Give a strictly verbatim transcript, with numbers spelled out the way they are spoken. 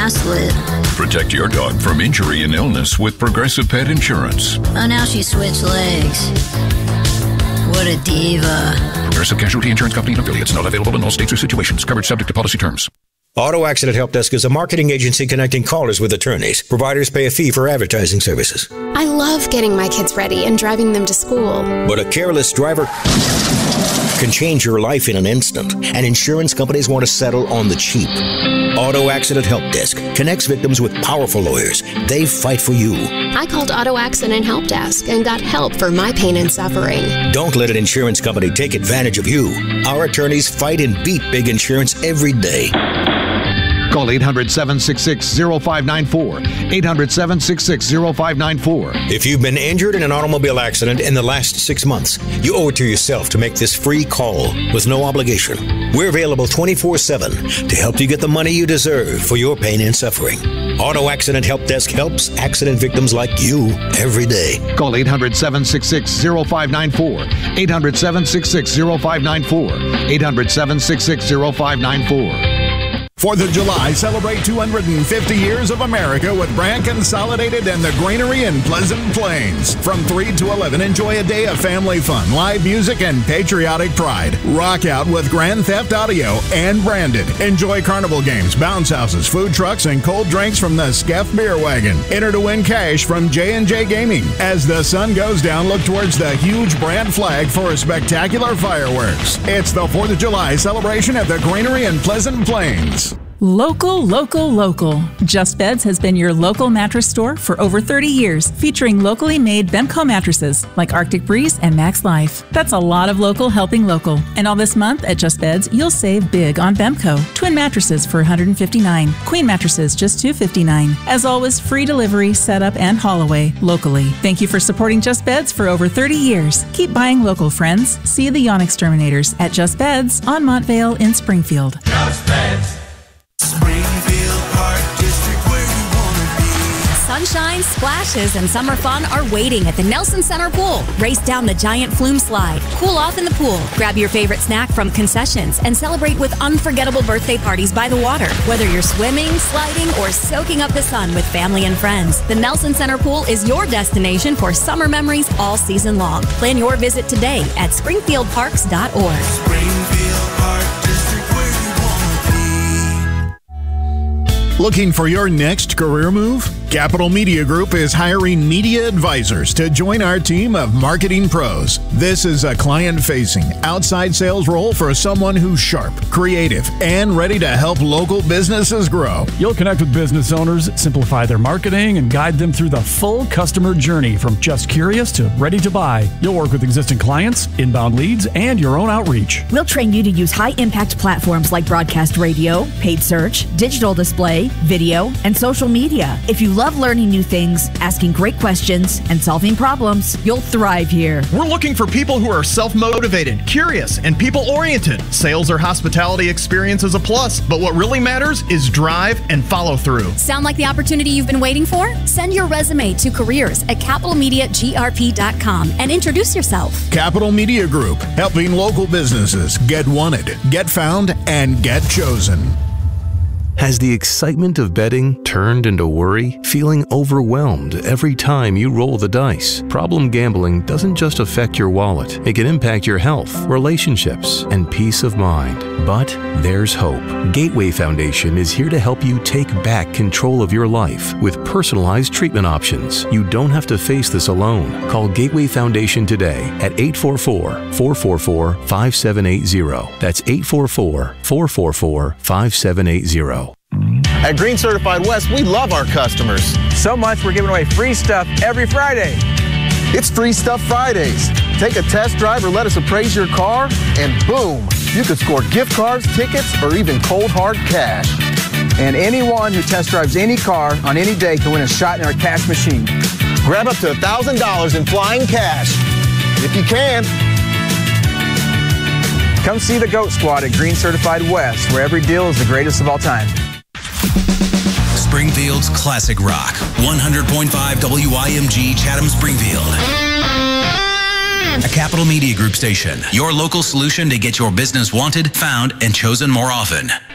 gaslit. Protect your dog from injury and illness with Progressive Pet Insurance. Oh, now she switched legs. What a diva. Progressive Casualty Insurance Company and affiliates. Not available in all states or situations. Coverage subject to policy terms. Auto Accident Help Desk is a marketing agency connecting callers with attorneys. Providers pay a fee for advertising services. I love getting my kids ready and driving them to school. But a careless driver can change your life in an instant, and insurance companies want to settle on the cheap. Auto Accident Help Desk connects victims with powerful lawyers. They fight for you. I called Auto Accident Help Desk and got help for my pain and suffering. Don't let an insurance company take advantage of you. Our attorneys fight and beat big insurance every day. Call eight hundred, seven six six, zero five nine four. eight hundred, seven six six, zero five nine four. If you've been injured in an automobile accident in the last six months, you owe it to yourself to make this free call with no obligation. We're available twenty-four seven to help you get the money you deserve for your pain and suffering. Auto Accident Help Desk helps accident victims like you every day. Call eight hundred, seven six six, zero five nine four. eight hundred, seven six six, zero five nine four. eight hundred, seven six six, zero five nine four. fourth of July, celebrate two hundred fifty years of America with Brand Consolidated and the Granary in Pleasant Plains. From three to eleven, enjoy a day of family fun, live music, and patriotic pride. Rock out with Grand Theft Audio and Branded. Enjoy carnival games, bounce houses, food trucks, and cold drinks from the Skeff Beer Wagon. Enter to win cash from J and J Gaming. As the sun goes down, look towards the huge brand flag for spectacular fireworks. It's the fourth of July celebration at the Granary in Pleasant Plains. Local, local, local. Just Beds has been your local mattress store for over thirty years, featuring locally made Bemco mattresses like Arctic Breeze and Max Life. That's a lot of local helping local. And all this month at Just Beds, you'll save big on Bemco. Twin mattresses for one hundred fifty-nine dollars. Queen mattresses just two hundred fifty-nine dollars. As always, free delivery, setup, and haul away locally. Thank you for supporting Just Beds for over thirty years. Keep buying local, friends. See the Yawn Exterminators at Just Beds on Montvale in Springfield. Just Beds. Springfield Park District, where you want to be. Sunshine, splashes, and summer fun are waiting at the Nelson Center Pool. Race down the giant flume slide, cool off in the pool, grab your favorite snack from concessions, and celebrate with unforgettable birthday parties by the water. Whether you're swimming, sliding, or soaking up the sun with family and friends, the Nelson Center Pool is your destination for summer memories all season long. Plan your visit today at springfield parks dot org. Springfield Park District, where you want to be. Looking for your next career move? Capital Media Group is hiring media advisors to join our team of marketing pros. This is a client-facing, outside sales role for someone who's sharp, creative, and ready to help local businesses grow. You'll connect with business owners, simplify their marketing, and guide them through the full customer journey from just curious to ready to buy. You'll work with existing clients, inbound leads, and your own outreach. We'll train you to use high-impact platforms like broadcast radio, paid search, digital display, video, and social media. If you love learning new things, asking great questions, and solving problems, you'll thrive here. We're looking for people who are self-motivated, curious, and people-oriented. Sales or hospitality experience is a plus, but what really matters is drive and follow through. Sound like the opportunity you've been waiting for? Send your resume to careers at capital media g r p dot com and introduce yourself. Capital Media Group, helping local businesses get wanted, get found, and get chosen. Has the excitement of betting turned into worry? Feeling overwhelmed every time you roll the dice? Problem gambling doesn't just affect your wallet. It can impact your health, relationships, and peace of mind. But there's hope. Gateway Foundation is here to help you take back control of your life with personalized treatment options. You don't have to face this alone. Call Gateway Foundation today at eight four four, four four four, five seven eight zero. That's eight four four, four four four, five seven eight zero. At Green Certified West, we love our customers. So much we're giving away free stuff every Friday. It's Free Stuff Fridays. Take a test drive or let us appraise your car, and boom, you could score gift cards, tickets, or even cold hard cash. And anyone who test drives any car on any day can win a shot in our cash machine. Grab up to one thousand dollars in flying cash, if you can. Come see the GOAT Squad at Green Certified West, where every deal is the greatest of all time. Springfield's classic rock, one hundred point five W I M G Chatham Springfield. A Capital Media Group station, your local solution to get your business wanted, found, and chosen more often.